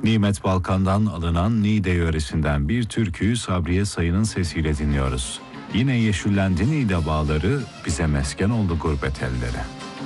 Nimet Balkan'dan alınan Niğde yöresinden bir türküyü Sabriye Sayın'ın sesiyle dinliyoruz. Yine yeşillendi Niğde bağları, bize mesken oldu gurbet ellere.